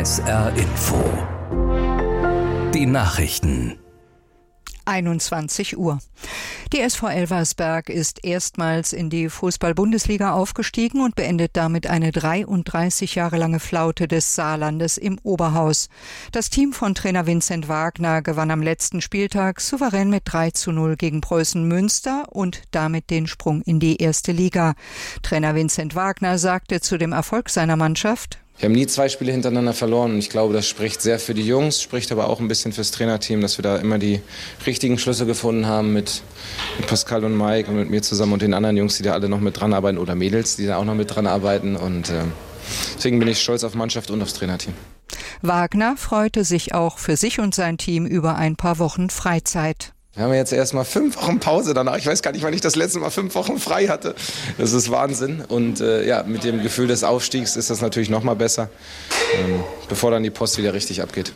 SR Info. Die Nachrichten. 21 Uhr. Die SV Elversberg ist erstmals in die Fußball-Bundesliga aufgestiegen und beendet damit eine 33 Jahre lange Flaute des Saarlandes im Oberhaus. Das Team von Trainer Vincent Wagner gewann am letzten Spieltag souverän mit 3:0 gegen Preußen Münster und damit den Sprung in die erste Liga. Trainer Vincent Wagner sagte zu dem Erfolg seiner Mannschaft: Wir haben nie 2 Spiele hintereinander verloren und ich glaube, das spricht sehr für die Jungs, spricht aber auch ein bisschen fürs Trainerteam, dass wir da immer die richtigen Schlüsse gefunden haben mit Pascal und Mike und mit mir zusammen und den anderen Jungs, die da alle noch mit dran arbeiten oder Mädels, die da auch noch mit dran arbeiten und deswegen bin ich stolz auf Mannschaft und aufs Trainerteam. Wagner freute sich auch für sich und sein Team über ein paar Wochen Freizeit. Wir haben jetzt erstmal 5 Wochen Pause danach. Ich weiß gar nicht, wann ich das letzte Mal 5 Wochen frei hatte. Das ist Wahnsinn. Und mit dem Gefühl des Aufstiegs ist das natürlich noch mal besser, bevor dann die Post wieder richtig abgeht.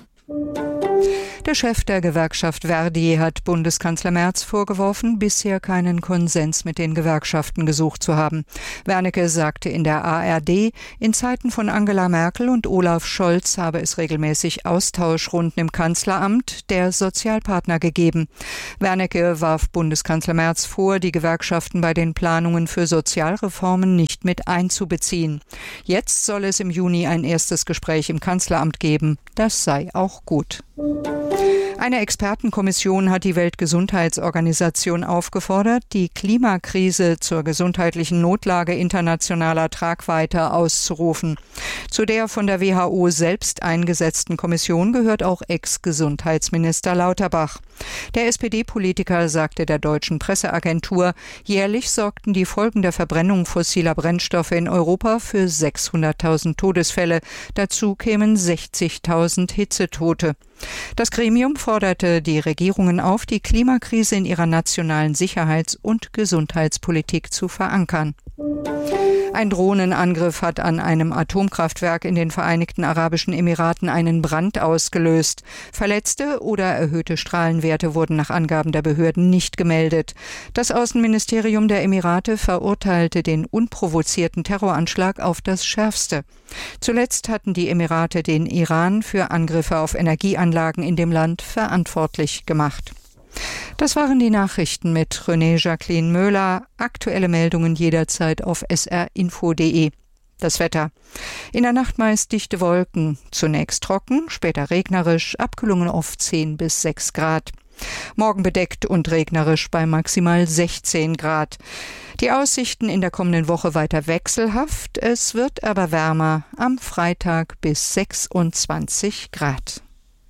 Der Chef der Gewerkschaft Verdi hat Bundeskanzler Merz vorgeworfen, bisher keinen Konsens mit den Gewerkschaften gesucht zu haben. Wernicke sagte in der ARD, in Zeiten von Angela Merkel und Olaf Scholz habe es regelmäßig Austauschrunden im Kanzleramt der Sozialpartner gegeben. Wernicke warf Bundeskanzler Merz vor, die Gewerkschaften bei den Planungen für Sozialreformen nicht mit einzubeziehen. Jetzt soll es im Juni ein erstes Gespräch im Kanzleramt geben. Das sei auch gut. Eine Expertenkommission hat die Weltgesundheitsorganisation aufgefordert, die Klimakrise zur gesundheitlichen Notlage internationaler Tragweite auszurufen. Zu der von der WHO selbst eingesetzten Kommission gehört auch Ex-Gesundheitsminister Lauterbach. Der SPD-Politiker sagte der deutschen Presseagentur, jährlich sorgten die Folgen der Verbrennung fossiler Brennstoffe in Europa für 600.000 Todesfälle. Dazu kämen 60.000 Hitzetote. Das Gremium forderte die Regierungen auf, die Klimakrise in ihrer nationalen Sicherheits- und Gesundheitspolitik zu verankern. Ein Drohnenangriff hat an einem Atomkraftwerk in den Vereinigten Arabischen Emiraten einen Brand ausgelöst. Verletzte oder erhöhte Strahlenwerte wurden nach Angaben der Behörden nicht gemeldet. Das Außenministerium der Emirate verurteilte den unprovozierten Terroranschlag auf das Schärfste. Zuletzt hatten die Emirate den Iran für Angriffe auf Energieanlagen in dem Land verantwortlich gemacht. Das waren die Nachrichten mit René Jacqueline Möhler. Aktuelle Meldungen jederzeit auf srinfo.de. Das Wetter. In der Nacht meist dichte Wolken. Zunächst trocken, später regnerisch, Abkühlungen auf 10 bis 6 Grad. Morgen bedeckt und regnerisch bei maximal 16 Grad. Die Aussichten in der kommenden Woche weiter wechselhaft. Es wird aber wärmer. Am Freitag bis 26 Grad.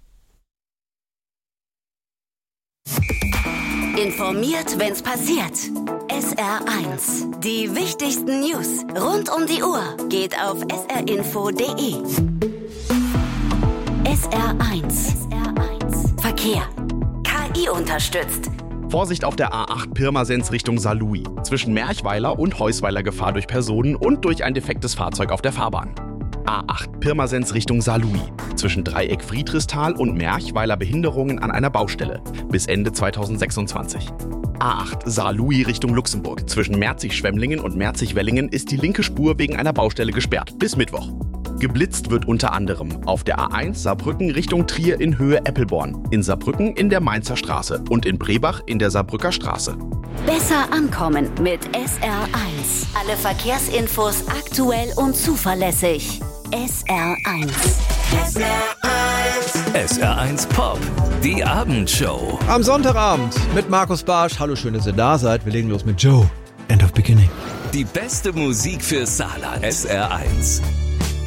Informiert, wenn's passiert. SR1. Die wichtigsten News rund um die Uhr geht auf srinfo.de. SR1. Verkehr. KI unterstützt. Vorsicht auf der A8 Pirmasens Richtung Saarlouis. Zwischen Merchweiler und Heusweiler Gefahr durch Personen und durch ein defektes Fahrzeug auf der Fahrbahn. A8 Pirmasens Richtung Saarlouis. Zwischen Dreieck Friedrichsthal und Merchweiler Behinderungen an einer Baustelle. Bis Ende 2026. A8 Saarlouis Richtung Luxemburg. Zwischen Merzig-Schwemmlingen und Merzig-Wellingen ist die linke Spur wegen einer Baustelle gesperrt. Bis Mittwoch. Geblitzt wird unter anderem auf der A1 Saarbrücken Richtung Trier in Höhe Eppelborn, in Saarbrücken in der Mainzer Straße und in Brebach in der Saarbrücker Straße. Besser ankommen mit SR1. Alle Verkehrsinfos aktuell und zuverlässig. SR1. SR1 Pop, die Abendshow. Am Sonntagabend mit Markus Barsch. Hallo, schön, dass ihr da seid. Wir legen los mit Joe. End of Beginning. Die beste Musik für Saarland. SR1.